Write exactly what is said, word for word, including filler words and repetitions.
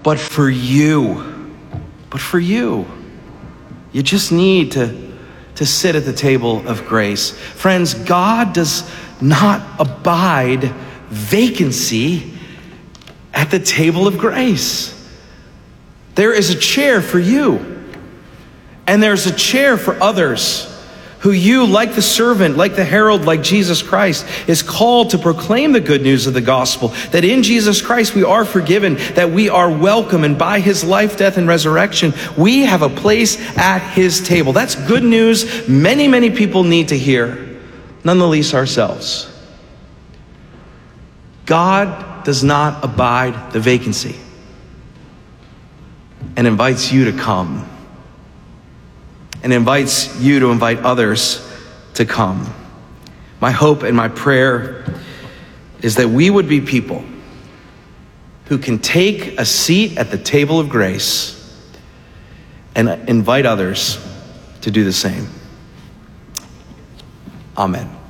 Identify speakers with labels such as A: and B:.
A: but for you. But for you. You just need to, to sit at the table of grace. Friends, God does not abide vacancy at the table of grace. There is a chair for you, and there's a chair for others who you, like the servant, like the herald, like Jesus Christ, is called to proclaim the good news of the gospel, that in Jesus Christ we are forgiven, that we are welcome, and by his life, death, and resurrection, we have a place at his table. That's good news many, many people need to hear, none the least ourselves. God does not abide the vacancy and invites you to come, and invites you to invite others to come. My hope and my prayer is that we would be people who can take a seat at the table of grace and invite others to do the same. Amen.